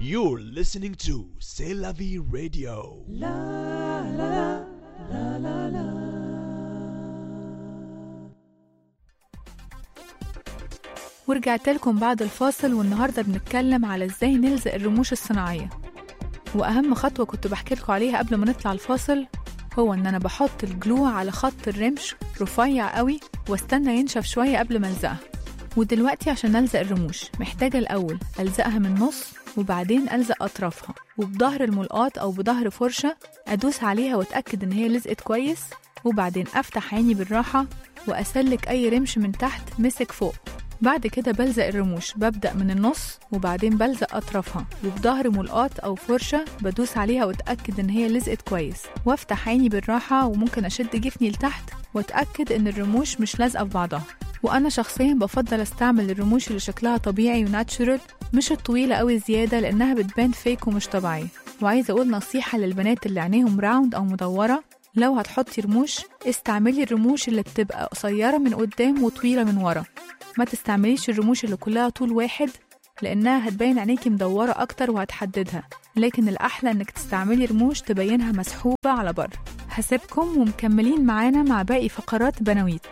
You're listening to C'est la vie radio. La la la la la. ورجعت لكم بعد الفاصل، والنهاردة بنتكلم على ازاي نلزق الرموش الصناعية. وأهم خطوة كنت بحكي لكم عليها قبل ما نطلع الفاصل هو ان انا بحط الجلو على خط الرمش رفيع قوي واستنى ينشف شوية قبل ما الزقها. ودلوقتي عشان ألزق الرموش محتاجة الأول ألزقها من النص، وبعدين ألزق أطرافها، وبظهر الملقاط أو بظهر فرشة أدوس عليها وأتأكد إن هي لزقت كويس، وبعدين أفتح عيني بالراحة وأسلك أي رمش من تحت مسك فوق. بعد كده بلزق الرموش، ببدأ من النص وبعدين بلزق أطرافها، وبظهر ملقاط أو فرشة بدوس عليها وأتأكد إن هي لزقت كويس، وافتح عيني بالراحة، وممكن أشد جفني لتحت وأتأكد إن الرموش مش لازقة في بعضها. وأنا شخصياً بفضل أستعمل الرموش اللي شكلها طبيعي وناتشورال، مش الطويلة قوي زيادة لأنها بتبان فيك ومش طبيعية. وعايزة أقول نصيحة للبنات اللي عينيهم راوند أو مدورة، لو هتحطي رموش استعملي الرموش اللي بتبقى قصيرة من قدام وطويلة من ورا، ما تستعمليش الرموش اللي كلها طول واحد لأنها هتبين عينيكي مدورة أكتر وهتحددها. لكن الأحلى إنك تستعملي رموش تبينها مسحوبة على بر. هسيبكم ومكملين معانا مع باقي فقرات بنويت.